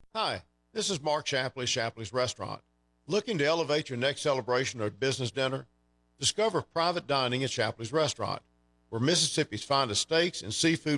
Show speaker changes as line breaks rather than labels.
Hi, this is Mark Shapley, Shapley's Restaurant. Looking to elevate your next celebration or business dinner? Discover private dining at Shapley's Restaurant, where Mississippi's finest steaks and seafood